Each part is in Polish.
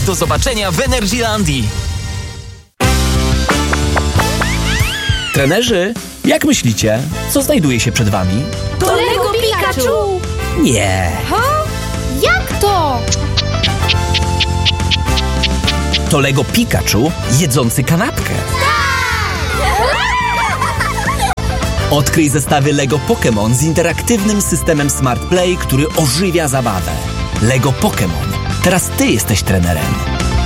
Do zobaczenia w Energylandii. Trenerzy, jak myślicie, co znajduje się przed wami? To Lego Pikachu! Nie. Jak to? To Lego Pikachu jedzący kanapkę. Odkryj zestawy Lego Pokémon z interaktywnym systemem Smart Play, który ożywia zabawę. Lego Pokémon. Teraz ty jesteś trenerem.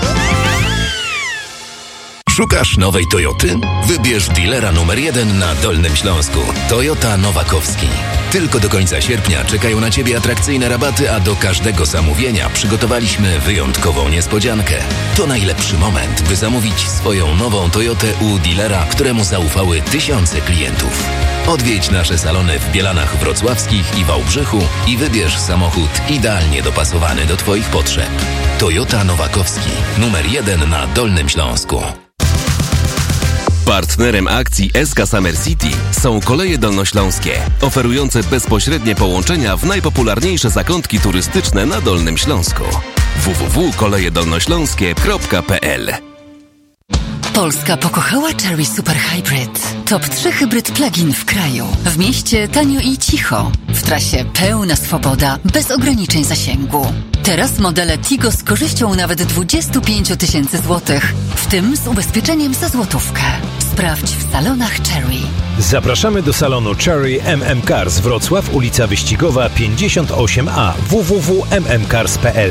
Szukasz nowej Toyoty? Wybierz dealera numer 1 na Dolnym Śląsku. Toyota Nowakowski. Tylko do końca sierpnia czekają na Ciebie atrakcyjne rabaty, a do każdego zamówienia przygotowaliśmy wyjątkową niespodziankę. To najlepszy moment, by zamówić swoją nową Toyotę u dealera, któremu zaufały tysiące klientów. Odwiedź nasze salony w Bielanach Wrocławskich i Wałbrzychu i wybierz samochód idealnie dopasowany do Twoich potrzeb. Toyota Nowakowski. Numer 1 na Dolnym Śląsku. Partnerem akcji SK Summer City są Koleje Dolnośląskie, oferujące bezpośrednie połączenia w najpopularniejsze zakątki turystyczne na Dolnym Śląsku. www.kolejedolnośląskie.pl. Polska pokochała Chery Super Hybrid. Top 3 hybryd plug-in w kraju. W mieście tanio i cicho. W trasie pełna swoboda, bez ograniczeń zasięgu. Teraz modele Tigo z korzyścią nawet 25 000 złotych, w tym z ubezpieczeniem za złotówkę. Sprawdź w salonach Chery. Zapraszamy do salonu Chery MM Cars Wrocław, ulica Wyścigowa 58A, www.mmcars.pl.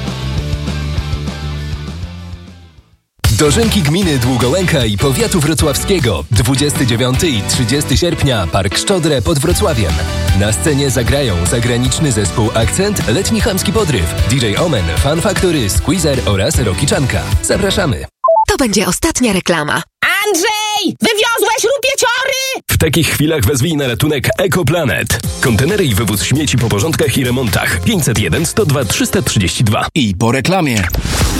Dożynki gminy Długołęka i powiatu wrocławskiego. 29 i 30 sierpnia Park Szczodrę pod Wrocławiem. Na scenie zagrają zagraniczny zespół Akcent, letni chamski podryw, DJ Omen, Fan Factory, Squeezer oraz Rokichanka. Zapraszamy. To będzie ostatnia reklama. Andrzej! Wywiozłeś rupieciory! W takich chwilach wezwij na ratunek Ekoplanet. Kontenery i wywóz śmieci po porządkach i remontach. 501 102 332. I po reklamie.